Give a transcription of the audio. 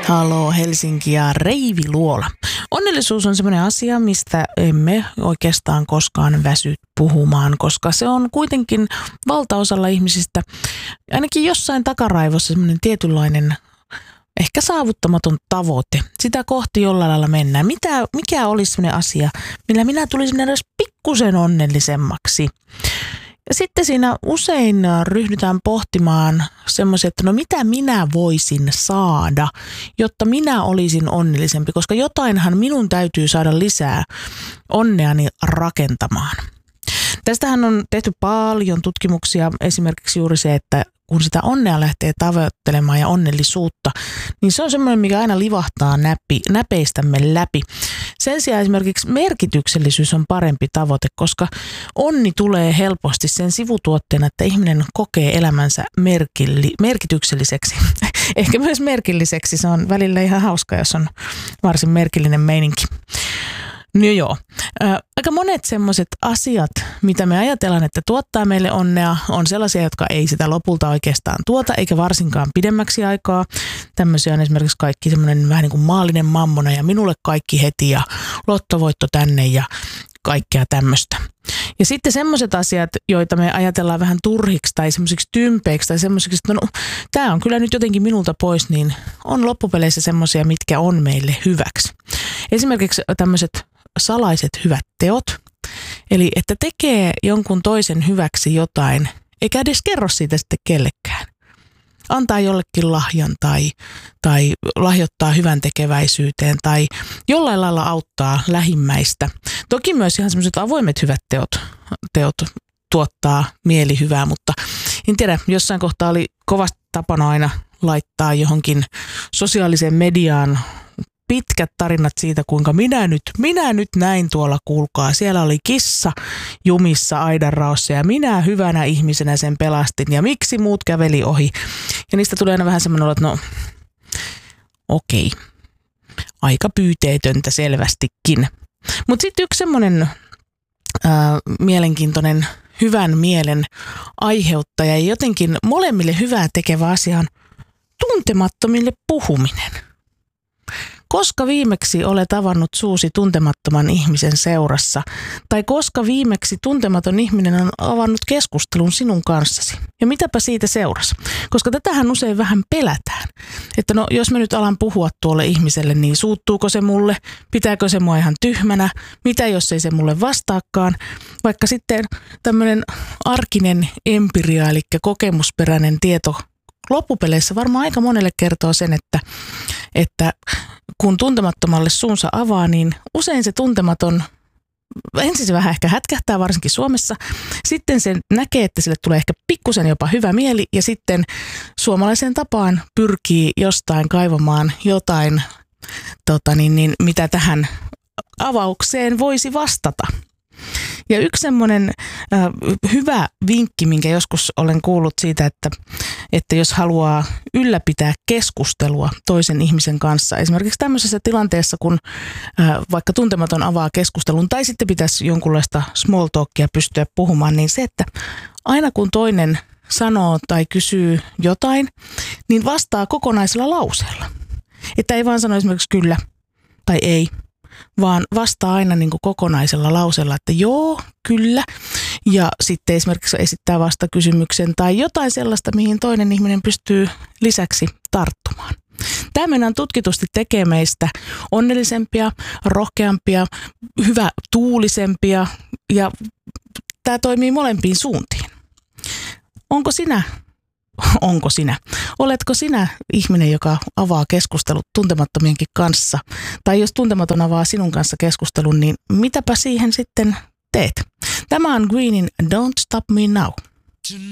Haloo Helsinki ja Reivi Luola. Onnellisuus on semmoinen asia, mistä emme oikeastaan koskaan väsy puhumaan, koska se on kuitenkin valtaosalla ihmisistä ainakin jossain takaraivossa semmoinen tietynlainen ehkä saavuttamaton tavoite. Sitä kohti jollain lailla mennään. Mikä olisi semmoinen asia, millä minä tulisin edes pikkusen onnellisemmaksi? Ja sitten siinä usein ryhdytään pohtimaan semmoisia, että no mitä minä voisin saada, jotta minä olisin onnellisempi, koska jotainhan minun täytyy saada lisää onneani rakentamaan. Tästähän on tehty paljon tutkimuksia, esimerkiksi juuri se, että kun sitä onnea lähtee tavoittelemaan ja onnellisuutta, niin se on semmoinen, mikä aina livahtaa näpeistämme läpi. Sen sijaan esimerkiksi merkityksellisyys on parempi tavoite, koska onni tulee helposti sen sivutuotteena, että ihminen kokee elämänsä merkitykselliseksi. Ehkä myös merkilliseksi. Se on välillä ihan hauska, jos on varsin merkillinen meininki. No joo. Aika monet semmoiset asiat, mitä me ajatellaan, että tuottaa meille onnea, on sellaisia, jotka ei sitä lopulta oikeastaan tuota, eikä varsinkaan pidemmäksi aikaa. Tämmöisiä on esimerkiksi kaikki semmoinen vähän niin kuin maallinen mammona ja minulle kaikki heti ja lottovoitto tänne ja kaikkea tämmöistä. Ja sitten semmoiset asiat, joita me ajatellaan vähän turhiksi tai semmoisiksi tympeiksi tai semmoisiksi, että no, tämä on kyllä nyt jotenkin minulta pois, niin on loppupeleissä semmoisia, mitkä on meille hyväksi. Esimerkiksi tämmöiset salaiset hyvät teot, eli että tekee jonkun toisen hyväksi jotain, eikä edes kerro siitä sitten kellekään. Antaa jollekin lahjan tai lahjoittaa hyvän tekeväisyyteen tai jollain lailla auttaa lähimmäistä. Toki myös ihan semmoiset avoimet hyvät teot tuottaa mielihyvää, mutta en tiedä, jossain kohtaa oli kovasti tapana aina laittaa johonkin sosiaaliseen mediaan pitkät tarinat siitä, kuinka minä nyt näin tuolla, kuulkaa. Siellä oli kissa jumissa aidanraossa ja minä hyvänä ihmisenä sen pelastin ja miksi muut käveli ohi. Ja niistä tulee aina vähän semmoinen olo, että no okei, aika pyyteetöntä selvästikin. Mutta sitten yksi semmoinen mielenkiintoinen hyvän mielen aiheuttaja ja jotenkin molemmille hyvää tekevä asia on tuntemattomille puhuminen. Koska viimeksi olet avannut suusi tuntemattoman ihmisen seurassa, tai koska viimeksi tuntematon ihminen on avannut keskustelun sinun kanssasi. Ja mitäpä siitä seurasi? Koska tätähän usein vähän pelätään. Että no, jos mä nyt alan puhua tuolle ihmiselle, niin suuttuuko se mulle? Pitääkö se mua ihan tyhmänä? Mitä jos ei se mulle vastaakaan? Vaikka sitten tämmöinen arkinen empiria, eli kokemusperäinen tieto loppupeleissä varmaan aika monelle kertoo sen, että kun tuntemattomalle suunsa avaa, niin usein se tuntematon, ensin se vähän ehkä hätkähtää, varsinkin Suomessa. Sitten se näkee, että sille tulee ehkä pikkusen jopa hyvä mieli ja sitten suomalaiseen tapaan pyrkii jostain kaivamaan jotain, mitä tähän avaukseen voisi vastata. Ja yksi semmoinen hyvä vinkki, minkä joskus olen kuullut siitä, että jos haluaa ylläpitää keskustelua toisen ihmisen kanssa, esimerkiksi tämmöisessä tilanteessa, kun vaikka tuntematon avaa keskustelun tai sitten pitäisi jonkunlaista small talkia pystyä puhumaan, niin se, että aina kun toinen sanoo tai kysyy jotain, niin vastaa kokonaisella lauseella. Että ei vaan sano esimerkiksi kyllä tai ei, vaan vastaa aina niin kuin kokonaisella lauseella, että joo, kyllä. Ja sitten esimerkiksi esittää vastakysymyksen tai jotain sellaista, mihin toinen ihminen pystyy lisäksi tarttumaan. Tämä tutkitusti tekee meistä onnellisempia, rohkeampia, hyvä tuulisempia ja tämä toimii molempiin suuntiin. Oletko sinä ihminen, joka avaa keskustelut tuntemattomienkin kanssa? Tai jos tuntematon avaa sinun kanssa keskustelun, niin mitäpä siihen sitten teet? Tämä on Greenin Don't Stop Me Now.